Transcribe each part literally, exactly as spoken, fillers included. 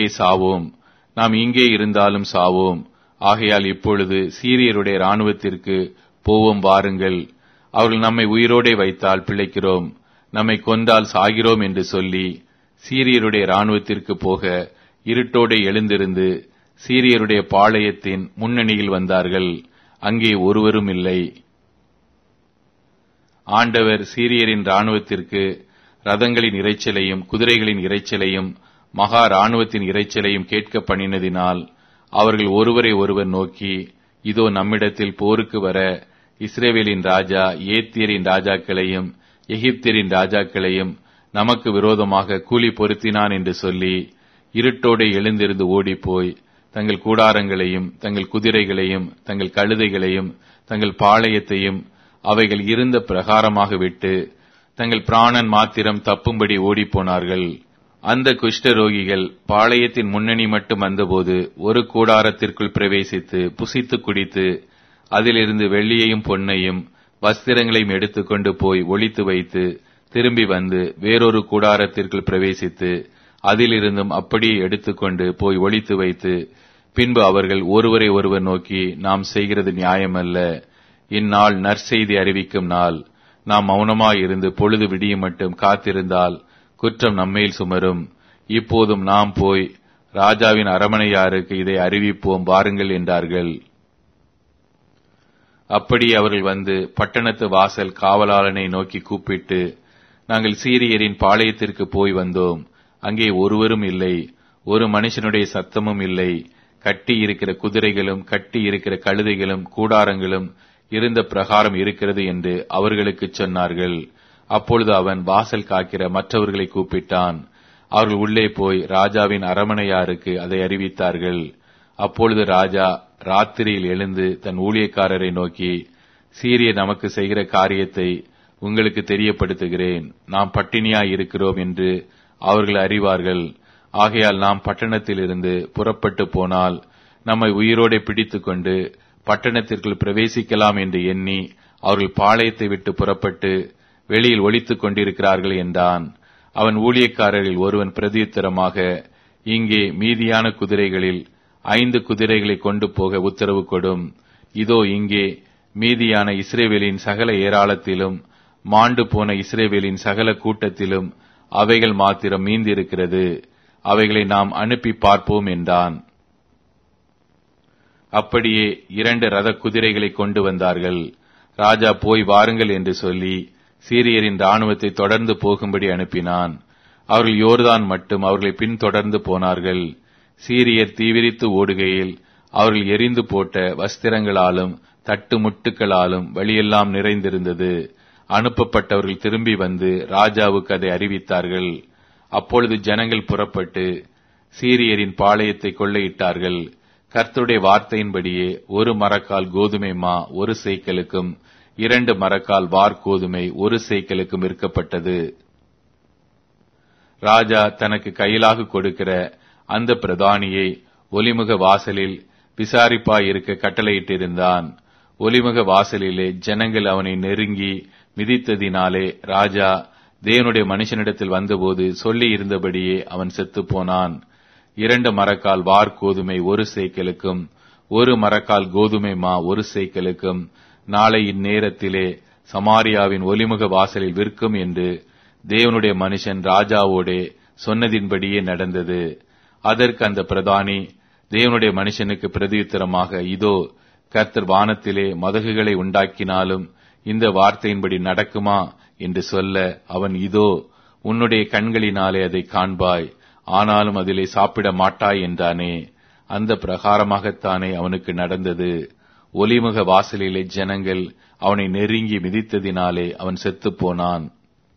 நாளைக்கே சாவோம், நாம் இங்கே இருந்தாலும் சாவோம். ஆகையால் இப்பொழுது சீரியருடைய இராணுவத்திற்கு போவோம் வாருங்கள். அவர்கள் நம்மை உயிரோடே வைத்தால் பிழைக்கிறோம், நம்மை கொன்றால் சாகிறோம் என்று சொல்லி சீரியருடைய இராணுவத்திற்கு போக இருட்டோடே எழுந்திருந்து சீரியருடைய பாளையத்தின் முன்னணியில் வந்தார்கள். அங்கே ஒருவரும் இல்லை. ஆண்டவர் சீரியரின் இராணுவத்திற்கு ரதங்களின் இரைச்சலையும் குதிரைகளின் இரைச்சலையும் மகா இராணுவத்தின் இரைச்சலையும் கேட்க பண்ணினதினால் அவர்கள் ஒருவரை ஒருவர் நோக்கி, இதோ நம்மிடத்தில் போருக்கு வர இஸ்ரவேலின் ராஜா ஏத்தியரின் ராஜாக்களையும் எகிப்தியரின் ராஜாக்களையும் நமக்கு விரோதமாக கூலி பொருத்தினான் என்று சொல்லி இருட்டோடு எழுந்திருந்து ஓடிப்போய் தங்கள் கூடாரங்களையும் தங்கள் குதிரைகளையும் தங்கள் கழுதைகளையும் தங்கள் பாளையத்தையும் அவைகள் இருந்த பிரகாரமாக விட்டு தங்கள் பிராணன் மாத்திரம் தப்பும்படி ஓடிப்போனார்கள். அந்த குஷ்டரோகிகள் பாளையத்தின் முன்னணி மட்டும் வந்தபோது ஒரு கூடாரத்திற்குள் பிரவேசித்து புசித்து குடித்து அதிலிருந்து வெள்ளியையும் பொன்னையும் வஸ்திரங்களையும் எடுத்துக்கொண்டு போய் ஒளித்து வைத்து திரும்பி வந்து வேறொரு கூடாரத்திற்குள் பிரவேசித்து அதிலிருந்தும் அப்படியே எடுத்துக்கொண்டு போய் ஒளித்து வைத்து பின்பு அவர்கள் ஒருவரை ஒருவர் நோக்கி, நாம் செய்கிறது நியாயமல்ல, இந்நாள் நற்செய்தி அறிவிக்கும் நாள், நாம் மௌனமாயிருந்து பொழுது விடியும் மட்டும் காத்திருந்தால் குற்றம் நம்மேல் சுமரும். இப்போதும் நாம் போய் ராஜாவின் அரமனையாருக்கு இதை அறிவிப்போம் வாருங்கள் என்றார்கள். அப்படி அவர்கள் வந்து பட்டணத்து வாசல் காவலாளனை நோக்கி கூப்பிட்டு, நாங்கள் சீரியரின் பாளையத்திற்கு போய் வந்தோம், அங்கே ஒருவரும் இல்லை, ஒரு மனுஷனுடைய சத்தமும் இல்லை. கட்டி இருக்கிற குதிரைகளும் கட்டி இருக்கிற கழுதைகளும் கூடாரங்களும் இருந்த பிரகாரம் இருக்கிறது என்று அவர்களுக்கு சொன்னார்கள். அப்பொழுது அவன் வாசல் காக்கிற மற்றவர்களை கூப்பிட்டான். அவர்கள் உள்ளே போய் ராஜாவின் அரமனையாருக்கு அதை அறிவித்தார்கள். அப்பொழுது ராஜா ராத்திரியில் எழுந்து தன் ஊழியக்காரரை நோக்கி, சீரியர் நமக்கு செய்கிற காரியத்தை உங்களுக்கு தெரியப்படுத்துகிறேன், நாம் பட்டினியாய் இருக்கிறோம் என்று அவர்கள் அறிவார்கள். ஆகையால் நாம் பட்டணத்திலிருந்து புறப்பட்டு போனால் நம்மை உயிரோடு பிடித்துக் கொண்டு பட்டணத்திற்குள் பிரவேசிக்கலாம் என்று எண்ணி அவர்கள் பாளையத்தை விட்டு புறப்பட்டு வெளியில் ஒளித்துக் கொண்டிருக்கிறார்கள் என்றான். அவன் ஊழியக்காரரில் ஒருவன் பிரதியுத்தரமாக, இங்கே மீதியான குதிரைகளில் ஐந்து குதிரைகளை கொண்டு போக உத்தரவு கொடும். இதோ இங்கே மீதியான இஸ்ரவேலின் சகல ஏராளத்திலும் மாண்டு போன இஸ்ரவேலின் சகல கூட்டத்திலும் அவைகள் மாத்திரம் மீந்திருக்கிறது, அவைகளை நாம் அனுப்பி பார்ப்போம் என்றான். அப்படியே இரண்டு ரத குதிரைகளை கொண்டு வந்தார்கள். ராஜா போய் வாருங்கள் என்று சொல்லி சீரியரின் இராணுவத்தை தொடர்ந்து போகும்படி அனுப்பினான். அவர்கள் யோர்தான் மட்டும் அவர்களை பின்தொடர்ந்து போனார்கள். சீரியர் தீவிரித்து ஓடுகையில் அவர்கள் எரிந்து போட்ட வஸ்திரங்களாலும் தட்டு முட்டுகளாலும் வழியெல்லாம் நிறைந்திருந்தது. அனுப்பப்பட்டவர்கள் திரும்பி வந்து ராஜாவுக்கு அதை அறிவித்தார்கள். அப்பொழுது ஜனங்கள் புறப்பட்டு சீரியரின் பாளையத்தை கொள்ளையிட்டார்கள். கர்த்தருடைய வார்த்தையின்படியே ஒரு மரக்கால் கோதுமை மா ஒரு சேக்கலுக்கும் இரண்டு மரக்கால் வார்கோதுமை ஒரு சேக்கலுக்கும் விற்கப்பட்டது. ராஜா தனக்கு கையிலாக கொடுக்கிற அந்த பிரதானியை ஒலிமுக வாசலில் விசாரிப்பாயிருக்க கட்டளையிட்டிருந்தான். ஒலிமுக வாசலிலே ஜனங்கள் அவனை நெருங்கி மிதித்ததினாலே ராஜா தேவனுடைய மனுஷனிடத்தில் வந்தபோது சொல்லி இருந்தபடியே அவன் செத்துப் போனான். இரண்டு மரக்கால் வார்கோதுமை ஒரு சேக்கலுக்கும் ஒரு மரக்கால் கோதுமை மா ஒரு சேக்கலுக்கும் நாளை இந்நேரத்திலே சமாரியாவின் ஒலிமுக வாசலில் விற்கும் என்று தேவனுடைய மனுஷன் ராஜாவோடே சொன்னதின்படியே நடந்தது. அதற்கு அந்த பிரதானி தேவனுடைய மனுஷனுக்கு பிரதியுத்தரமாக, இதோ கர்த்தர் வானத்திலே மதகுகளை உண்டாக்கினாலும் இந்த வார்த்தையின்படி நடக்குமா என்று சொல்ல அவன், இதோ உன்னுடைய கண்களினாலே அதை காண்பாய், ஆனாலும் அதிலே சாப்பிட மாட்டாய் என்றானே. அந்த பிரகாரமாகத்தானே அவனுக்கு நடந்தது. ஒலிமுக வாசலிலே ஜனங்கள் அவனை நெருங்கி மிதித்ததினாலே அவன் செத்துப் போனான்.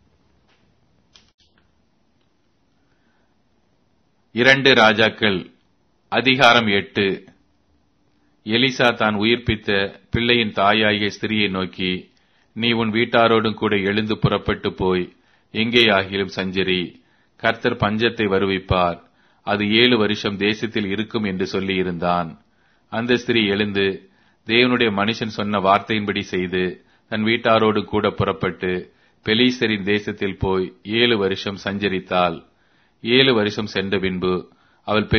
இரண்டு ராஜாக்கள் அதிகாரம் எட்டு. எலிசா தான் உயிர்ப்பித்த பிள்ளையின் தாயாகிய ஸ்திரியை நோக்கி, நீ உன் வீட்டாரோடும் கூட எழுந்து புறப்பட்டு போய் எங்கேயாகிலும் சஞ்சரி, கர்த்தர் பஞ்சத்தை வருவிப்பார், அது ஏழு வருஷம் தேசத்தில் இருக்கும் என்று சொல்லியிருந்தான். அந்த ஸ்திரீ எழுந்து தேவனுடைய மனுஷன் சொன்ன வார்த்தையின்படி செய்து தன் வீட்டாரோடு கூட புறப்பட்டு பெலிஸ்தரின் தேசத்தில் போய் ஏழு வருஷம் சஞ்சரித்தாள். ஏழு வருஷம் சென்ற பின்பு அவள்